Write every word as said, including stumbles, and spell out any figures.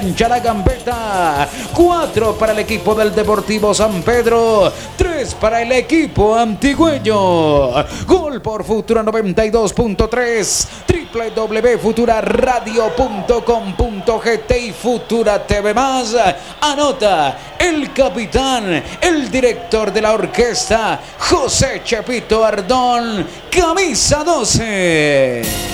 La gambeta, cuatro para el equipo del Deportivo San Pedro, tres para el equipo antigüeño. Gol por Futura noventa y dos punto tres, doble u doble u doble u punto futura radio punto com punto gt y Futura T V más. Anota el capitán, el director de la orquesta, José Chepito Ardón, camisa doce.